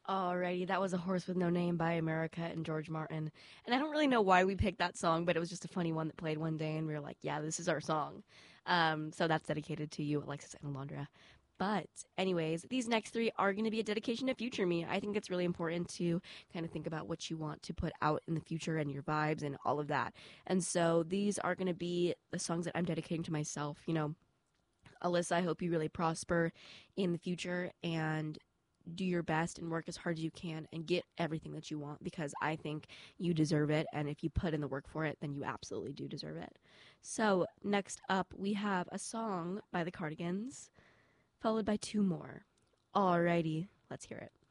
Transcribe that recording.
Alrighty, that was A Horse with No Name by America and George Martin. And I don't really know why we picked that song, but it was just a funny one that played one day, and we were like, yeah, this is our song. So that's dedicated to you, Alexis and Alondra. But, anyways, these next three are going to be a dedication to future me. I think it's really important to kind of think about what you want to put out in the future and your vibes and all of that. And so these are going to be the songs that I'm dedicating to myself. You know, Alyssa, I hope you really prosper in the future and do your best and work as hard as you can and get everything that you want because I think you deserve it. And if you put in the work for it, then you absolutely do deserve it. So, next up, we have a song by the Cardigans, followed by two more. Alrighty, let's hear it.